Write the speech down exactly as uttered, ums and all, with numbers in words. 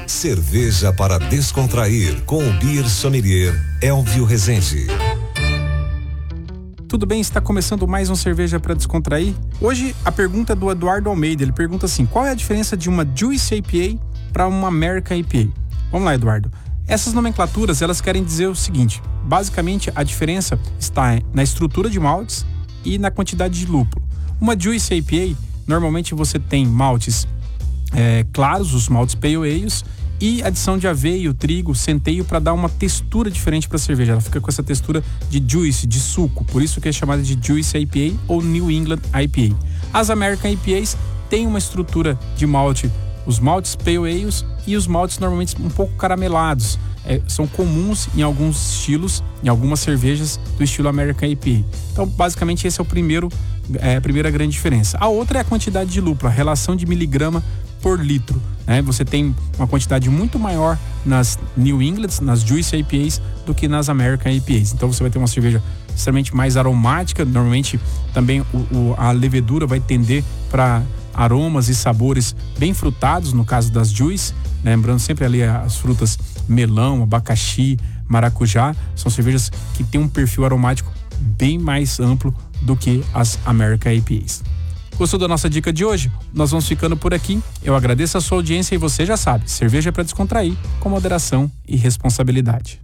Cerveja para descontrair com o Beer Sommelier Elvio Rezende. Tudo bem? Está começando mais um Cerveja para Descontrair. Hoje a pergunta é do Eduardo Almeida. Ele pergunta assim: qual é a diferença de uma Juice I P A para uma American I P A? Vamos lá, Eduardo. Essas nomenclaturas, elas querem dizer o seguinte: basicamente a diferença está na estrutura de maltes e na quantidade de lúpulo. Uma Juice I P A, normalmente você tem maltes é, claros, os maltes pale ales, e adição de aveia, trigo, centeio para dar uma textura diferente para a cerveja. Ela fica com essa textura de juice, de suco, por isso que é chamada de Juice I P A ou New England I P A. As American I P As têm uma estrutura de malte, os maltes pale ales e os maltes normalmente um pouco caramelados. É, são comuns em alguns estilos, em algumas cervejas do estilo American I P A. Então, basicamente, esse é o primeiro, é, a primeira grande diferença. A outra é a quantidade de lúpulo, a relação de miligrama por litro. Né? Você tem uma quantidade muito maior nas New England, nas Juice I P As, do que nas American I P As. Então você vai ter uma cerveja extremamente mais aromática. Normalmente também o, o, a levedura vai tender para aromas e sabores bem frutados, no caso das Juice. Lembrando sempre ali as frutas melão, abacaxi, maracujá. São cervejas que têm um perfil aromático bem mais amplo do que as American I P As. Gostou da nossa dica de hoje? Nós vamos ficando por aqui. Eu agradeço a sua audiência e você já sabe, cerveja é para descontrair, com moderação e responsabilidade.